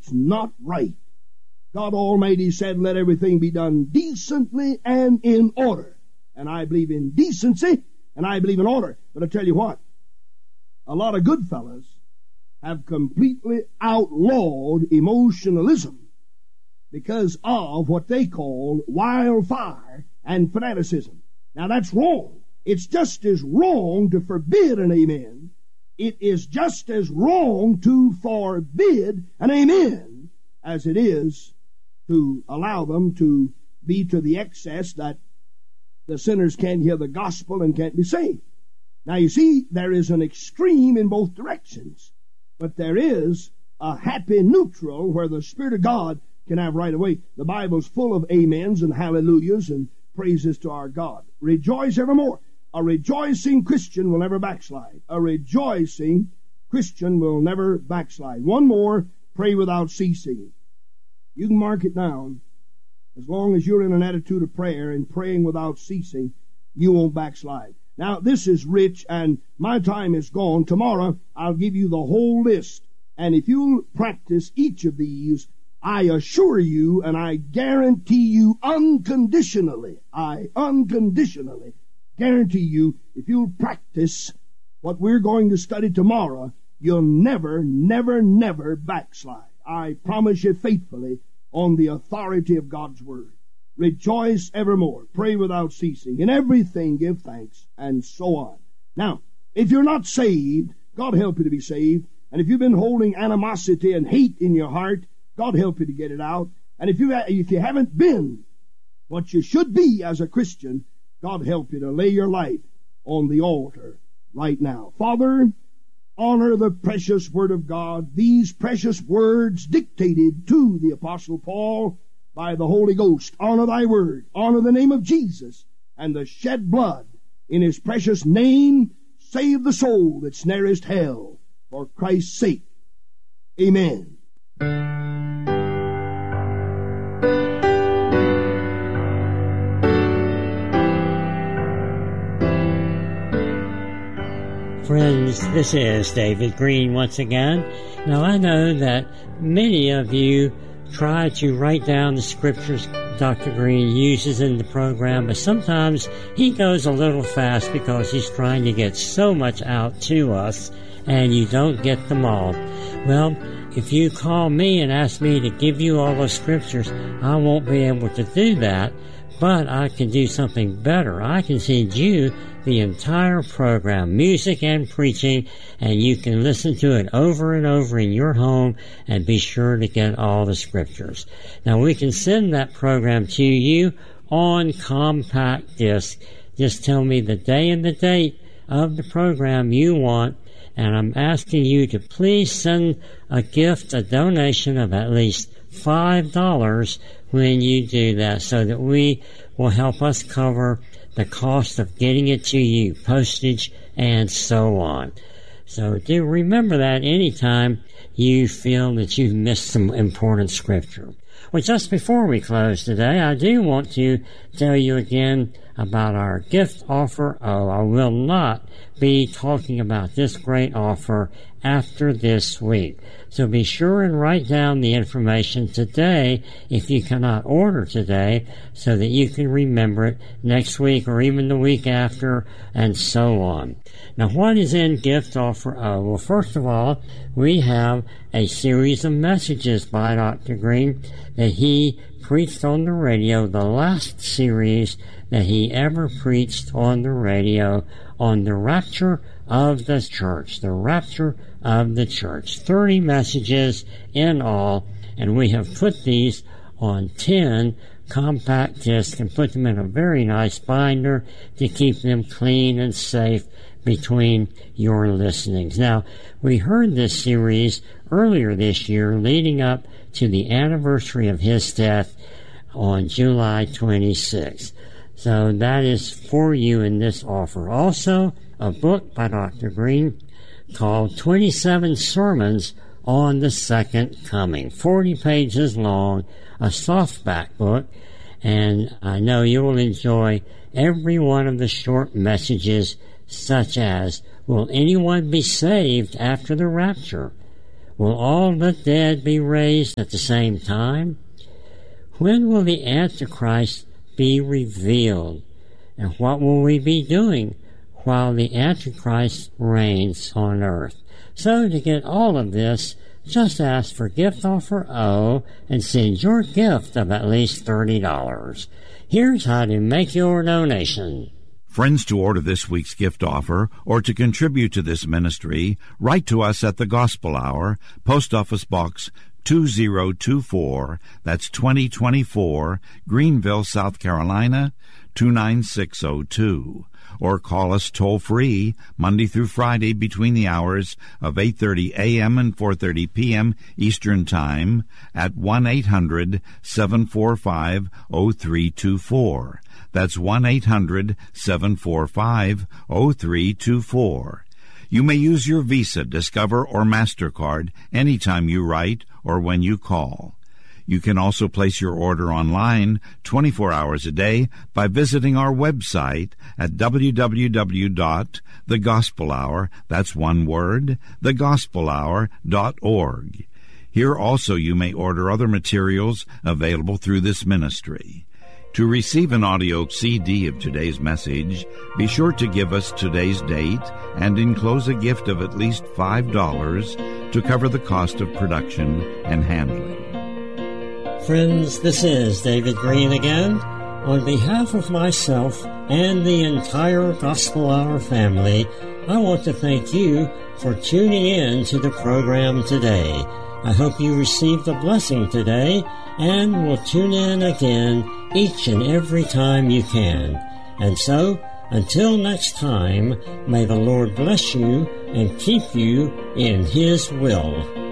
It's not right. God Almighty said, let everything be done decently and in order. And I believe in decency, and I believe in order. But I tell you what, a lot of good fellas have completely outlawed emotionalism because of what they call wildfire and fanaticism. Now that's wrong. It's just as wrong to forbid an amen. It is just as wrong to forbid an amen as it is to allow them to be to the excess that the sinners can't hear the gospel and can't be saved. Now you see, there is an extreme in both directions, but there is a happy neutral where the Spirit of God can have right away. The Bible's full of amens and hallelujahs and praises to our God. Rejoice evermore. A rejoicing Christian will never backslide. A rejoicing Christian will never backslide. One more, pray without ceasing. You can mark it down. As long as you're in an attitude of prayer and praying without ceasing, you won't backslide. Now, this is rich, and my time is gone. Tomorrow, I'll give you the whole list. And if you'll practice each of these, I assure you, and I guarantee you unconditionally, I unconditionally guarantee you, if you'll practice what we're going to study tomorrow, you'll never, never, never backslide. I promise you faithfully on the authority of God's Word. Rejoice evermore. Pray without ceasing. In everything give thanks, and so on. Now, if you're not saved, God help you to be saved. And if you've been holding animosity and hate in your heart, God help you to get it out. And if you haven't been what you should be as a Christian, God help you to lay your life on the altar right now. Father, honor the precious Word of God. These precious words dictated to the Apostle Paul by the Holy Ghost. Honor thy Word. Honor the name of Jesus and the shed blood in His precious name. Save the soul that's nearest hell for Christ's sake. Amen. Friends, this is David Green once again. Now I know that many of you try to write down the scriptures Dr. Green uses in the program, but sometimes he goes a little fast because he's trying to get so much out to us, and you don't get them all. Well, if you call me and ask me to give you all those scriptures, I won't be able to do that, but I can do something better. I can send you the entire program, music and preaching, and you can listen to it over and over in your home and be sure to get all the scriptures. Now, we can send that program to you on compact disc. Just tell me the day and the date of the program you want, and I'm asking you to please send a gift, a donation of at least $5 when you do that, so that we will help us cover the cost of getting it to you, postage, and so on. So do remember that anytime you feel that you've missed some important scripture. Well, just before we close today, I do want to tell you again about our gift offer. Oh, I will not be talking about this great offer after this week. So be sure and write down the information today if you cannot order today, so that you can remember it next week or even the week after, and so on. Now, what is in gift offer? Oh, well, first of all, we have a series of messages by Dr. Green that he preached on the radio, the last series that he ever preached on the radio on the rapture of the church, the rapture of the church. 30 messages in all, and we have put these on 10 compact discs and put them in a very nice binder to keep them clean and safe between your listenings. Now, we heard this series earlier this year leading up to the anniversary of his death on July 26th. So that is for you in this offer. Also, a book by Dr. Green called 27 Sermons on the Second Coming. 40 pages long, a softback book, and I know you will enjoy every one of the short messages, such as, will anyone be saved after the rapture? Will all the dead be raised at the same time? When will the Antichrist be revealed? And what will we be doing while the Antichrist reigns on earth? So to get all of this, just ask for Gift Offer O and send your gift of at least $30. Here's how to make your donation. Friends, to order this week's gift offer or to contribute to this ministry, write to us at the Gospel Hour, Post Office Box 2024, that's 2024, Greenville, South Carolina, 29602. Or call us toll-free Monday through Friday between the hours of 8:30 a.m. and 4:30 p.m. Eastern Time at 1-800-745-0324. That's 1-800-745-0324. You may use your Visa, Discover, or MasterCard anytime you write or when you call. You can also place your order online 24 hours a day by visiting our website at www.thegospelhour, that's one word, thegospelhour.org. Here also you may order other materials available through this ministry. To receive an audio CD of today's message, be sure to give us today's date and enclose a gift of at least $5 to cover the cost of production and handling. Friends, this is David Green again. On behalf of myself and the entire Gospel Hour family, I want to thank you for tuning in to the program today. I hope you received a blessing today and will tune in again each and every time you can. And so, until next time, may the Lord bless you and keep you in His will.